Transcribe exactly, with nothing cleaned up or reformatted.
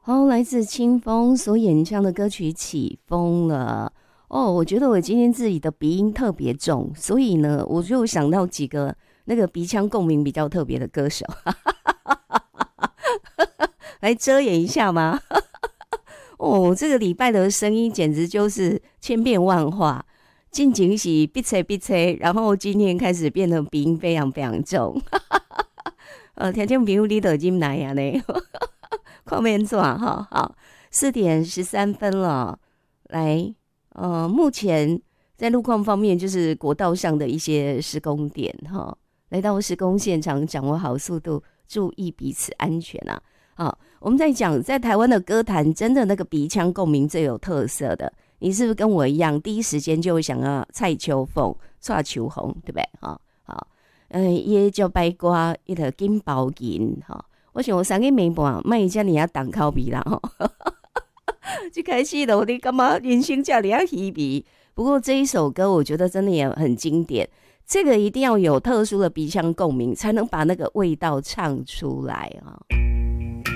好，来自清风所演唱的歌曲《起风了》。哦，我觉得我今天自己的鼻音特别重，所以呢，我就想到几个那个鼻腔共鸣比较特别的歌手，来遮掩一下吗？哦，这个礼拜的声音简直就是千变万化，进前是闭吹闭吹，然后今天开始变得鼻音非常非常重。呃，听众朋友你都已经来呀呢，看面转哈。好，四点十三分了，来，呃，目前在路况方面，就是国道上的一些施工点哈，来到施工现场，掌握好速度，注意彼此安全啊。好，我们在讲，在台湾的歌坛，真的那个鼻腔共鸣最有特色的，你是不是跟我一样，第一时间就会想要蔡秋凤、蔡秋红，对不对？哈，好，嗯，也叫白瓜，一个金包银，哈。我想我三个暝半，卖遮尔啊重口味啦，吼。一开始的我你干嘛人生这里啊稀微？不过这一首歌，我觉得真的也很经典。这个一定要有特殊的鼻腔共鸣，才能把那个味道唱出来啊。